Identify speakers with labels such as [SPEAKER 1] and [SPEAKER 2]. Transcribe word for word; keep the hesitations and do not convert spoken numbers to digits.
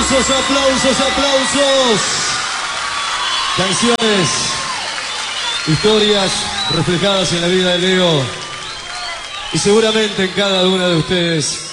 [SPEAKER 1] Aplausos, aplausos, aplausos. Canciones, historias reflejadas en la vida de Leo y seguramente en cada una de ustedes.